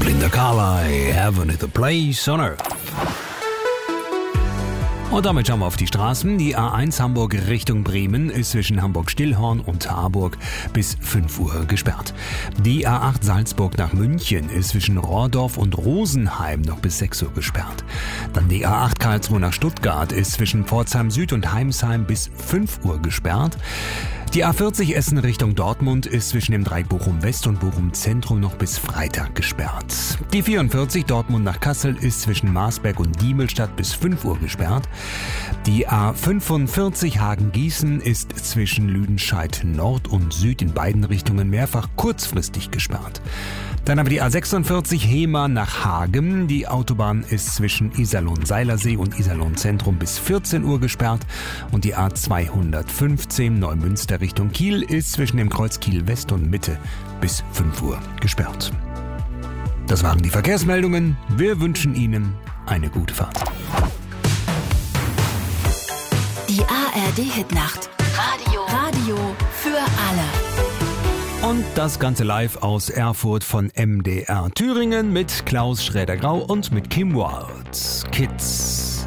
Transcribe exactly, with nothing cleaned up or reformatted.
Belinda Carlisle, Heaven is a Place on Earth. Und damit schauen wir auf die Straßen. Die A eins Hamburg Richtung Bremen ist zwischen Hamburg-Stillhorn und Harburg bis fünf Uhr gesperrt. Die A acht Salzburg nach München ist zwischen Rohrdorf und Rosenheim noch bis sechs Uhr gesperrt. Dann die A acht Karlsruhe nach Stuttgart ist zwischen Pforzheim Süd und Heimsheim bis fünf Uhr gesperrt. Die A vierzig Essen Richtung Dortmund ist zwischen dem Dreieck Bochum West und Bochum Zentrum noch bis Freitag gesperrt. Die vierundvierzig Dortmund nach Kassel ist zwischen Marsberg und Diemelstadt bis fünf Uhr gesperrt. Die A fünfundvierzig Hagen-Gießen ist zwischen Lüdenscheid Nord und Süd in beiden Richtungen mehrfach kurzfristig gesperrt. Dann aber die A sechsundvierzig Hemer nach Hagen. Die Autobahn ist zwischen Iserlohn-Seilersee und Iserlohn-Zentrum bis vierzehn Uhr gesperrt. Und die A zweihundertfünfzehn Neumünster Richtung Kiel ist zwischen dem Kreuz Kiel West und Mitte bis fünf Uhr gesperrt. Das waren die Verkehrsmeldungen. Wir wünschen Ihnen eine gute Fahrt. Die A R D-Hitnacht. Radio. Radio für alle. Und das Ganze live aus Erfurt von M D R Thüringen mit Klaus Schräder-Grau und mit Kim Wilde. Kids.